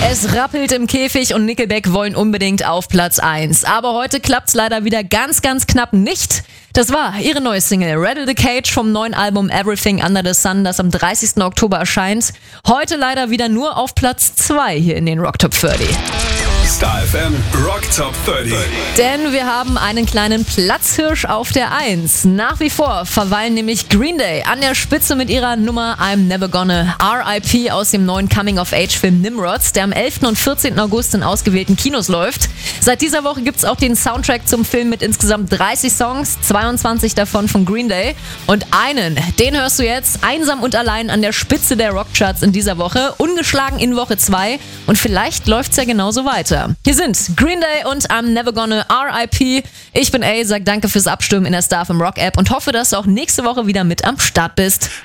Es rappelt im Käfig und Nickelback wollen unbedingt auf Platz 1. Aber heute klappt's leider wieder ganz, ganz knapp nicht. Das war ihre neue Single Rattle the Cage vom neuen Album Everything Under the Sun, das am 30. Oktober erscheint. Heute leider wieder nur auf Platz 2 hier in den Rock Top 30. Star FM Rock Top 30. Denn wir haben einen kleinen Platzhirsch auf der 1. Nach wie vor verweilen nämlich Green Day an der Spitze mit ihrer Nummer I'm Never Gonna. R.I.P. aus dem neuen Coming-of-Age-Film Nimrods, der am 11. und 14. August in ausgewählten Kinos läuft. Seit dieser Woche gibt's auch den Soundtrack zum Film mit insgesamt 30 Songs, 22 davon von Green Day. Und den hörst du jetzt einsam und allein an der Spitze der Rockcharts in dieser Woche, ungeschlagen in Woche 2 und vielleicht läuft's ja genauso weiter. Hier sind Green Day und I'm Never Gonna R.I.P. Ich bin A, sag danke fürs Abstimmen in der Star FM Rock App und hoffe, dass du auch nächste Woche wieder mit am Start bist.